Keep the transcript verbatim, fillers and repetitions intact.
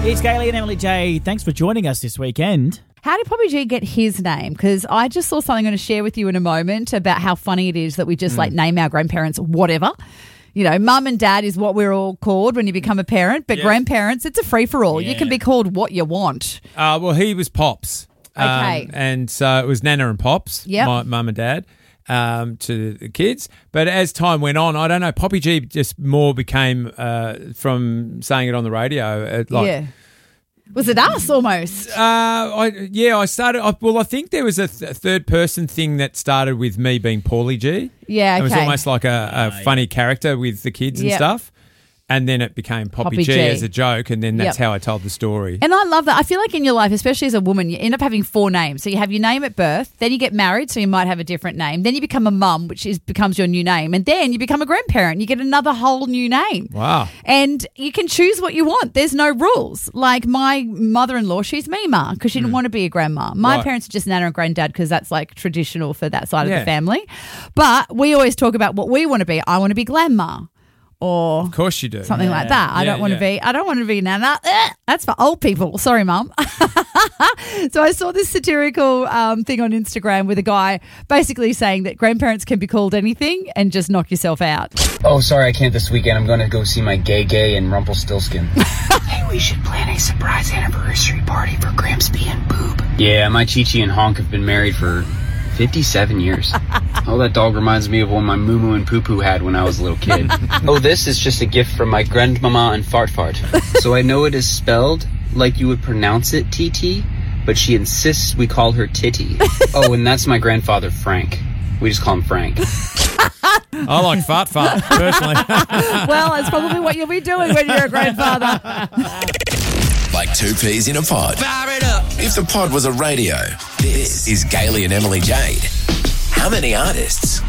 It's Gailey and Emily J. Thanks for joining us this weekend. How did Poppy G get his name? Because I just saw something I'm going to share with you in a moment about how funny it is that we just mm. like name our grandparents whatever. You know, mum and dad is what we're all called when you become a parent, but yeah. grandparents, it's a free-for-all. Yeah. You can be called what you want. Uh, well, he was Pops. Okay. Um, and so it was Nana and Pops, yep. my mum and dad, um, to the kids. But as time went on, I don't know, Poppy G just more became, uh, from saying it on the radio, uh, like... Yeah. Was it us almost? Uh, I, yeah, I started. I, well, I think there was a, th- a third person thing that started with me being Paulie G. Yeah, okay. It was almost like a, a funny character with the kids and yep. stuff. And then it became Poppy, Poppy G, G as a joke, and then that's yep. how I told the story. And I love that. I feel like in your life, especially as a woman, you end up having four names. So you have your name at birth, then you get married, so you might have a different name. Then you become a mum, which is becomes your new name. And then you become a grandparent. You get another whole new name. Wow. And you can choose what you want. There's no rules. Like my mother-in-law, she's Mima because she didn't mm. want to be a grandma. My right. parents are just Nana and Granddad because that's like traditional for that side yeah. of the family. But we always talk about what we want to be. I want to be Grandma. Or of course you do. Something yeah. like that. I yeah, don't want yeah. to be, I don't want to be Nana. Eh, that's for old people. Sorry, Mum. So I saw this satirical um, thing on Instagram with a guy basically saying that grandparents can be called anything and just knock yourself out. Oh, sorry, I can't this weekend. I'm going to go see my Gay Gay and Rumpelstiltskin. Hey, we should plan a surprise anniversary party for Gramsby and Boob. Yeah, my Chi-Chi and Honk have been married for fifty-seven years. Oh, that dog reminds me of one my Moo Moo and Poo Poo had when I was a little kid. Oh, this is just a gift from my grandmama and Fart Fart. So I know it is spelled like you would pronounce it, T T, but she insists we call her Titty. Oh, and that's my grandfather, Frank. We just call him Frank. I like Fart Fart, personally. Well, that's probably what you'll be doing when you're a grandfather. Like two peas in a pod. Fire it up. If the pod was a radio, this is Gailey and Emily Jade. How many artists